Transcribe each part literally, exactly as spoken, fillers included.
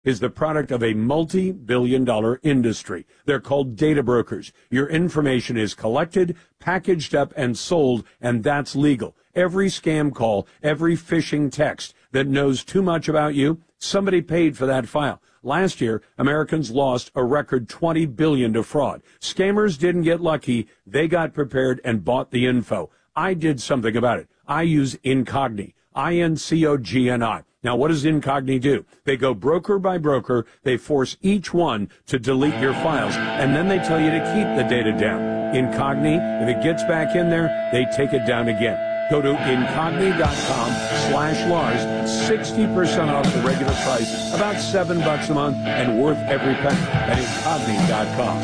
is the product of a multi-billion dollar industry. They're called data brokers. Your information is collected, packaged up, and sold, and that's legal. Every scam call, every phishing text that knows too much about you, somebody paid for that file. Last year, Americans lost a record twenty billion dollars to fraud. Scammers didn't get lucky. They got prepared and bought the info. I did something about it. I use Incogni, I N C O G N I. Now, what does Incogni do? They go broker by broker. They force each one to delete your files, and then they tell you to keep the data down. Incogni, if it gets back in there, they take it down again. Go to Incogni.com slash Lars, sixty percent off the regular price, about seven bucks a month, and worth every penny at Incogni dot com.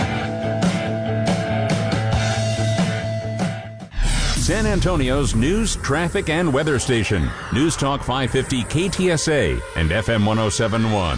San Antonio's news, traffic, and weather station. News Talk five fifty K T S A and F M one oh seven point one.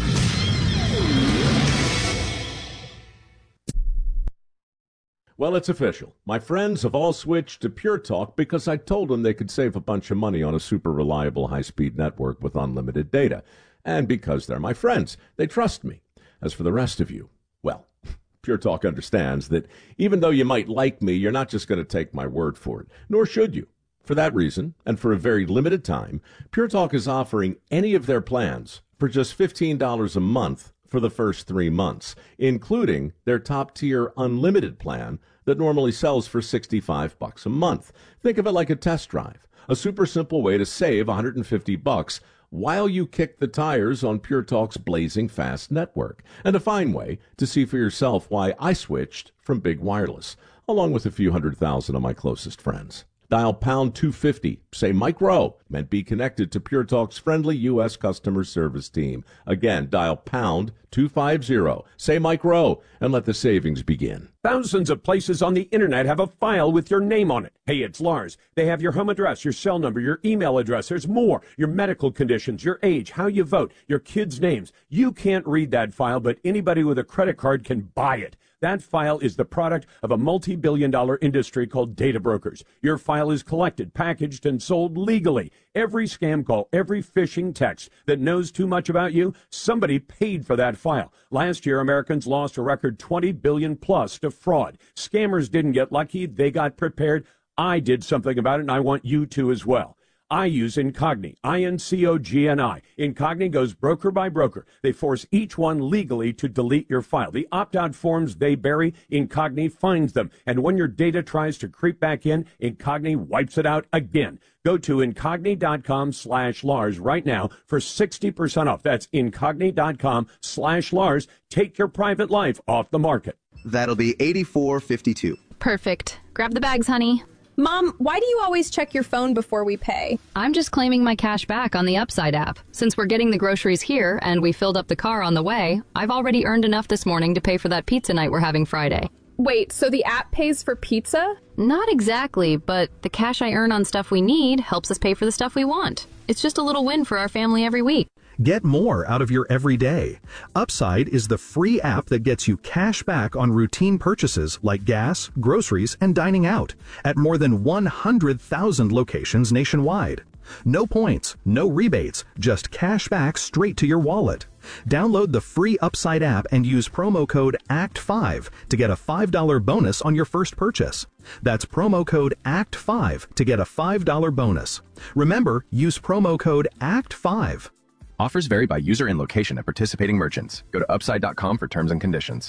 Well, it's official. My friends have all switched to Pure Talk because I told them they could save a bunch of money on a super reliable high-speed network with unlimited data. And because they're my friends, they trust me. As for the rest of you, well, Pure Talk understands that even though you might like me, you're not just going to take my word for it, nor should you. For that reason, and for a very limited time, Pure Talk is offering any of their plans for just fifteen dollars a month for the first three months, including their top-tier unlimited plan that normally sells for sixty-five bucks a month. Think of it like a test drive, a super simple way to save one hundred fifty bucks while you kick the tires on Pure Talk's blazing fast network, and a fine way to see for yourself why I switched from big wireless, along with a few hundred thousand of my closest friends. Dial pound two fifty, say Mike Rowe, and be connected to Pure Talk's friendly U S customer service team. Again, dial pound two fifty, say Mike Rowe, and let the savings begin. Thousands of places on the internet have a file with your name on it. Hey, it's Lars. They have your home address, your cell number, your email address. There's more. Your medical conditions, your age, how you vote, your kids' names. You can't read that file, but anybody with a credit card can buy it. That file is the product of a multi-billion dollar industry called data brokers. Your file is collected, packaged, and sold legally. Every scam call, every phishing text that knows too much about you, somebody paid for that file. Last year, Americans lost a record twenty billion dollars plus to fraud. Scammers didn't get lucky. They got prepared. I did something about it, and I want you to as well. I use Incogni, I N C O G N I. Incogni goes broker by broker. They force each one legally to delete your file. The opt-out forms they bury, Incogni finds them. And when your data tries to creep back in, Incogni wipes it out again. Go to Incogni.com slash Lars right now for sixty percent off. That's Incogni.com slash Lars. Take your private life off the market. That'll be eighty-four fifty-two. Perfect. Grab the bags, honey. Mom, why do you always check your phone before we pay? I'm just claiming my cash back on the Upside app. Since we're getting the groceries here and we filled up the car on the way, I've already earned enough this morning to pay for that pizza night we're having Friday. Wait, so the app pays for pizza? Not exactly, but the cash I earn on stuff we need helps us pay for the stuff we want. It's just a little win for our family every week. Get more out of your everyday. Upside is the free app that gets you cash back on routine purchases like gas, groceries, and dining out at more than one hundred thousand locations nationwide. No points, no rebates, just cash back straight to your wallet. Download the free Upside app and use promo code A C T five to get a five dollar bonus on your first purchase. That's promo code A C T five to get a five dollar bonus. Remember, use promo code A C T five. Offers vary by user and location at participating merchants. Go to upside dot com for terms and conditions.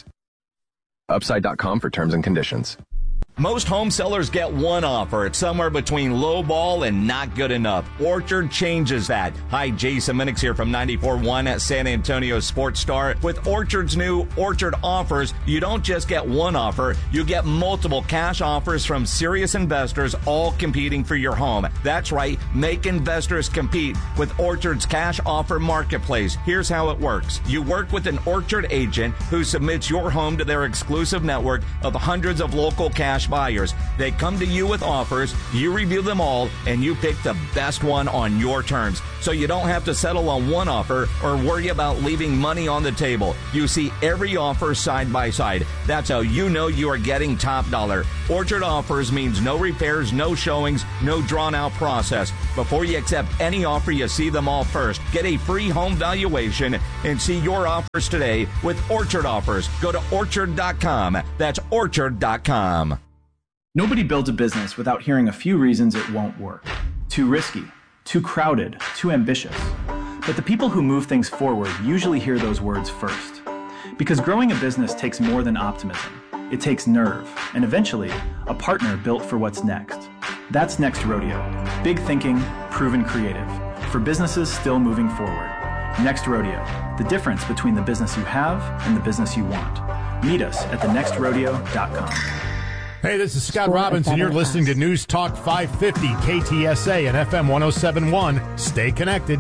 upside dot com for terms and conditions. Most home sellers get one offer. It's somewhere between low ball and not good enough. Orchard changes that. Hi, Jason Minix here from ninety-four point one at San Antonio Sports Star. With Orchard's new Orchard offers, you don't just get one offer, you get multiple cash offers from serious investors, all competing for your home. That's right, make investors compete with Orchard's cash offer marketplace. Here's how it works. You work with an Orchard agent who submits your home to their exclusive network of hundreds of local cash buyers. They come to you with offers, you review them all, and you pick the best one on your terms. so you don't have to settle on one offer or worry about leaving money on the table. You see every offer side by side. That's how you know you are getting top dollar. Orchard Offers means no repairs, no showings, no drawn-out process. Before you accept any offer, you see them all first. Get a free home valuation and see your offers today with Orchard Offers. Go to orchard dot com. That's orchard dot com. Nobody builds a business without hearing a few reasons it won't work. Too risky, too crowded, too ambitious. But the people who move things forward usually hear those words first. Because growing a business takes more than optimism. It takes nerve, and eventually, a partner built for what's next. That's Next Rodeo. Big thinking, proven creative. For businesses still moving forward. Next Rodeo. The difference between the business you have and the business you want. Meet us at the next rodeo dot com. Hey, this is Scott Robinson. You're listening to News Talk five fifty K T S A and F M one oh seven point one. Stay connected.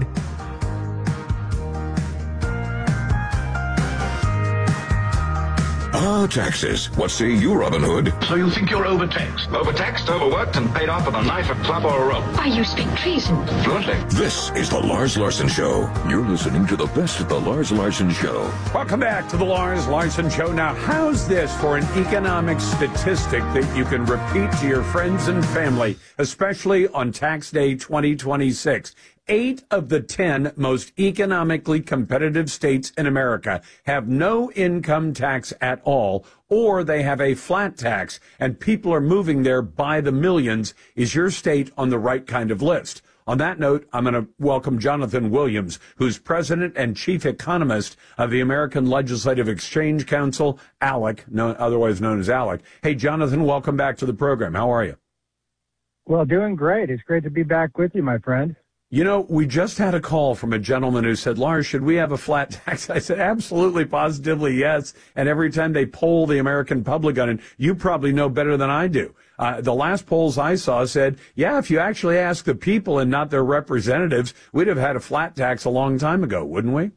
Ah, taxes. What say you, Robin Hood? So you think you're overtaxed? Overtaxed, overworked, and paid off with a knife, a club, or a rope? Why, you speak treason. Fluently. This is the Lars Larson Show. You're listening to the best of the Lars Larson Show. Welcome back to the Lars Larson Show. Now, how's this for an economic statistic that you can repeat to your friends and family, especially on tax day twenty twenty-six? Eight of the ten most economically competitive states in America have no income tax at all, or they have a flat tax, and people are moving there by the millions. Is your state on the right kind of list? On that note, I'm going to welcome Jonathan Williams, who's president and chief economist of the American Legislative Exchange Council, ALEC, no, otherwise known as ALEC. Hey, Jonathan, welcome back to the program. How are you? Well, doing great. It's great to be back with you, my friend. You know, we just had a call from a gentleman who said, Lars, should we have a flat tax? I said, absolutely, positively, yes. And every time they poll the American public on it, you probably know better than I do. Uh, the last polls I saw said, yeah, if you actually ask the people and not their representatives, we'd have had a flat tax a long time ago, wouldn't we?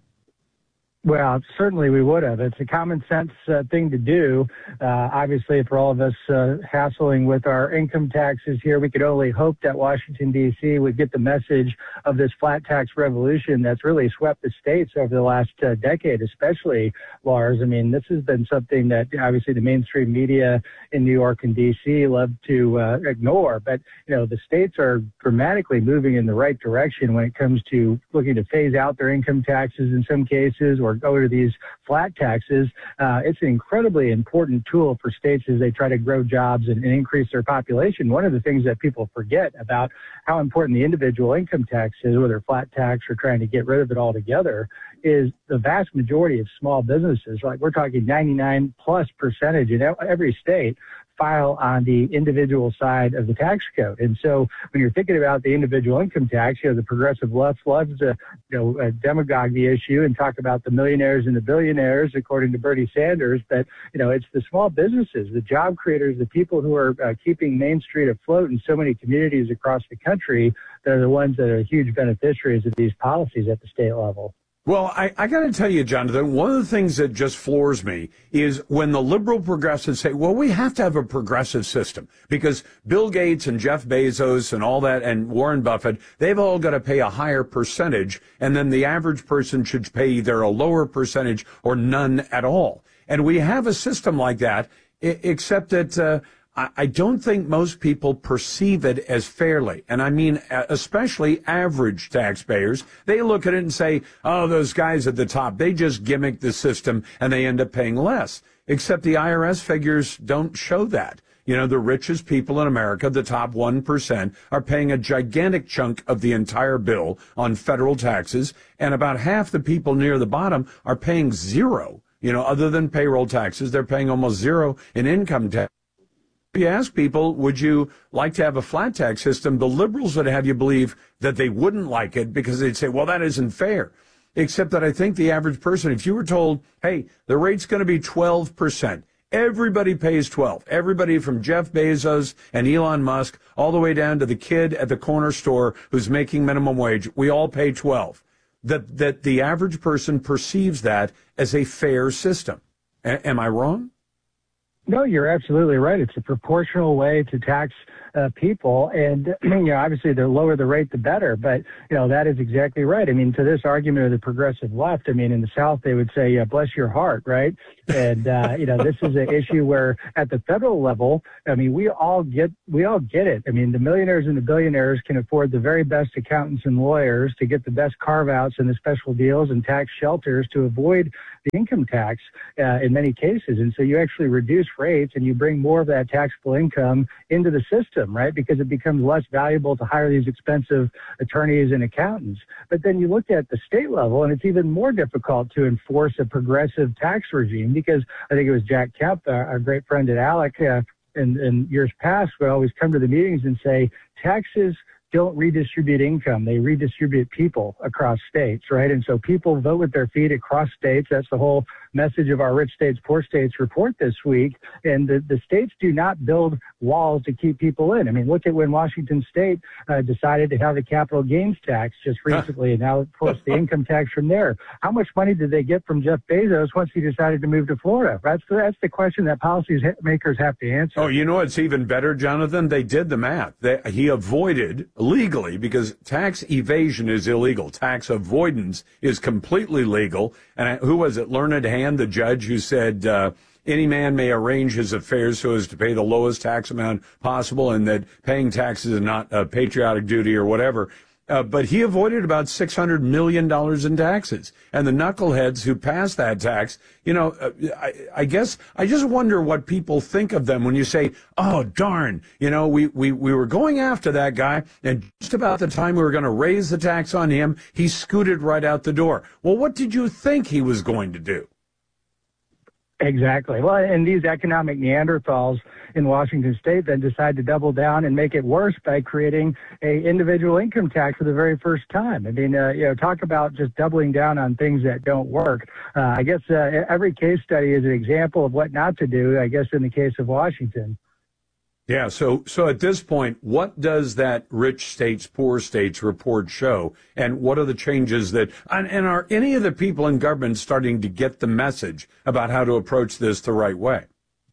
Well, certainly we would have. It's a common sense uh, thing to do. Uh, obviously, for all of us uh, hassling with our income taxes here, we could only hope that Washington, D C would get the message of this flat tax revolution that's really swept the states over the last uh, decade, especially, Lars. I mean, this has been something that obviously the mainstream media in New York and D C love to uh, ignore. But, you know, the states are dramatically moving in the right direction when it comes to looking to phase out their income taxes in some cases, or go to these flat taxes. Uh, it's an incredibly important tool for states as they try to grow jobs and, and increase their population. One of the things that people forget about how important the individual income tax is, whether flat tax or trying to get rid of it altogether, is the vast majority of small businesses, like we're talking ninety-nine plus percentage in every state, file on the individual side of the tax code. And so when you're thinking about the individual income tax, you know, the progressive left loves to, you know, uh, demagogue the issue and talk about the millionaires and the billionaires, according to Bernie Sanders. But, you know, it's the small businesses, the job creators, the people who are uh, keeping Main Street afloat in so many communities across the country that are the ones that are huge beneficiaries of these policies at the state level. Well, I, I got to tell you, Jonathan, one of the things that just floors me is when the liberal progressives say, well, we have to have a progressive system because Bill Gates and Jeff Bezos and all that and Warren Buffett, they've all got to pay a higher percentage, and then the average person should pay either a lower percentage or none at all. And we have a system like that, except that uh, I don't think most people perceive it as fairly. And I mean, especially average taxpayers. They look at it and say, oh, those guys at the top, they just gimmick the system and they end up paying less. Except the I R S figures don't show that. You know, the richest people in America, the top one percent, are paying a gigantic chunk of the entire bill on federal taxes. And about half the people near the bottom are paying zero. You know, other than payroll taxes, they're paying almost zero in income tax. If you ask people, would you like to have a flat tax system, the liberals would have you believe that they wouldn't like it because they'd say, well, that isn't fair. Except that I think the average person, if you were told, hey, the rate's going to be twelve percent, everybody pays twelve. Everybody from Jeff Bezos and Elon Musk all the way down to the kid at the corner store who's making minimum wage, we all pay twelve. That, that the average person perceives that as a fair system. A- am I wrong? No, you're absolutely right. It's a proportional way to tax uh, people. And, you know, obviously the lower the rate, the better. But, you know, that is exactly right. I mean, to this argument of the progressive left, I mean, in the South, they would say, uh, bless your heart, right? And, uh, you know, this is an issue where at the federal level, I mean, we all get, we all get it. I mean, the millionaires and the billionaires can afford the very best accountants and lawyers to get the best carve-outs and the special deals and tax shelters to avoid the income tax uh, in many cases. And so you actually reduce rates and you bring more of that taxable income into the system, right? Because it becomes less valuable to hire these expensive attorneys and accountants. But then you look at the state level and it's even more difficult to enforce a progressive tax regime because I think it was Jack Kemp, our, our great friend at ALEC, uh, in, in years past would always come to the meetings and say, taxes don't redistribute income. They redistribute people across states, right? And so people vote with their feet across states. That's the whole message of our Rich States, Poor States report this week. And the, the states do not build walls to keep people in. I mean, look at when Washington State uh, decided to have the capital gains tax just recently, and now, of course, the income tax from there. How much money did they get from Jeff Bezos once he decided to move to Florida? That's the, that's the question that policymakers have to answer. Oh, you know what's even better, Jonathan? They did the math. They, he avoided legally, because tax evasion is illegal. Tax avoidance is completely legal. And who was it? Learned Hand, the judge, who said uh, any man may arrange his affairs so as to pay the lowest tax amount possible, and that paying taxes is not a patriotic duty or whatever. Uh, but he avoided about six hundred million dollars in taxes. And the knuckleheads who passed that tax, you know, uh, I, I guess I just wonder what people think of them when you say, oh, darn, you know, we, we, we were going after that guy, and just about the time we were going to raise the tax on him, he scooted right out the door. Well, what did you think he was going to do? Exactly. Well, and these economic Neanderthals in Washington State then decide to double down and make it worse by creating a individual income tax for the very first time. I mean, uh, you know, talk about just doubling down on things that don't work. Uh, I guess uh, every case study is an example of what not to do, I guess, in the case of Washington. Yeah, so so at this point, what does that Rich States, Poor States report show? And what are the changes that, and, and are any of the people in government starting to get the message about how to approach this the right way?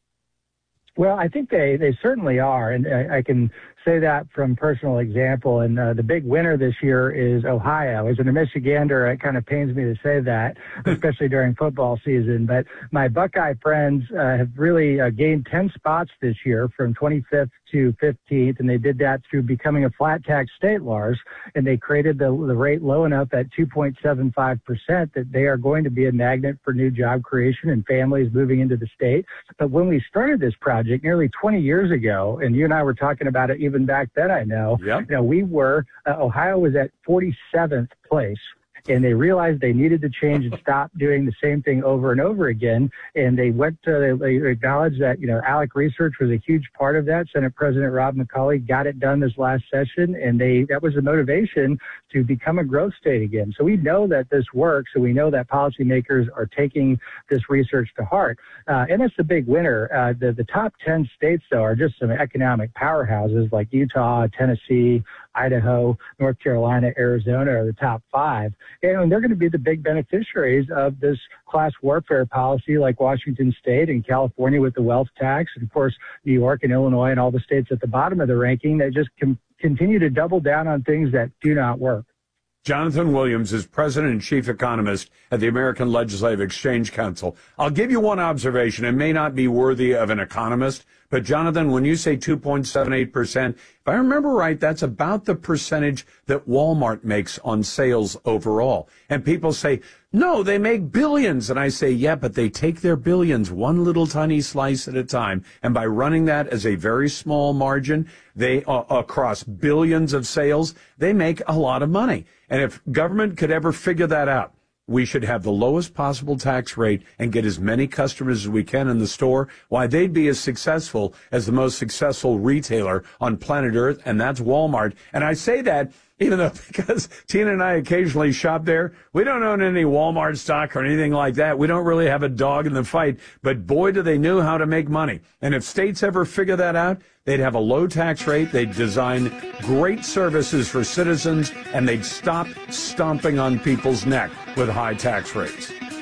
Well, I think they, they certainly are, and I, I can say that from personal example. And uh, the big winner this year is Ohio. As a Michigander, it kind of pains me to say that, especially during football season. But my Buckeye friends uh, have really uh, gained ten spots this year from twenty-fifth to fifteenth, and they did that through becoming a flat tax state, Lars, and they created the, the rate low enough at two point seven five percent that they are going to be a magnet for new job creation and families moving into the state. But when we started this project nearly twenty years ago, and you and I were talking about it even back then, I know, yep. you know, we were, uh, Ohio was at forty-seventh place. And they realized they needed to change and stop doing the same thing over and over again. And they went to, they acknowledged that, you know, ALEC research was a huge part of that. Senate President Rob McCauley got it done this last session. And they, that was the motivation to become a growth state again. So we know that this works. And we know that policymakers are taking this research to heart. Uh, and that's the big winner. Uh, the, the top ten states, though, are just some economic powerhouses like Utah, Tennessee, Idaho, North Carolina, Arizona are the top five. And they're going to be the big beneficiaries of this class warfare policy like Washington State and California with the wealth tax. And, of course, New York and Illinois and all the states at the bottom of the ranking that just com- continue to double down on things that do not work. Jonathan Williams is president and chief economist at the American Legislative Exchange Council. I'll give you one observation. It may not be worthy of an economist, but Jonathan, when you say two point seven eight percent, if I remember right, that's about the percentage that Walmart makes on sales overall. And people say, no, they make billions. And I say, yeah, but they take their billions one little tiny slice at a time. And by running that as a very small margin, they uh, across billions of sales, they make a lot of money. And if government could ever figure that out, we should have the lowest possible tax rate and get as many customers as we can in the store. Why, they'd be as successful as the most successful retailer on planet Earth, and that's Walmart. And I say that even though, because Tina and I occasionally shop there, we don't own any Walmart stock or anything like that. We don't really have a dog in the fight, but boy, do they know how to make money. And if states ever figure that out, they'd have a low tax rate, they'd design great services for citizens, and they'd stop stomping on people's neck with high tax rates.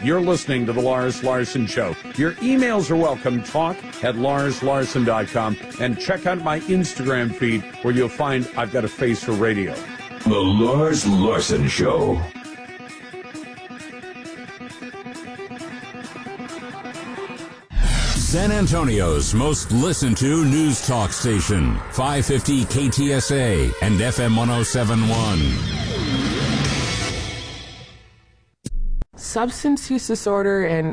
You're listening to The Lars Larson Show. Your emails are welcome. Talk at lars larson dot com. And check out my Instagram feed where you'll find I've got a face for radio. The Lars Larson Show. San Antonio's most listened to news talk station, five fifty K T S A and F M one oh seven point one. Substance use disorder and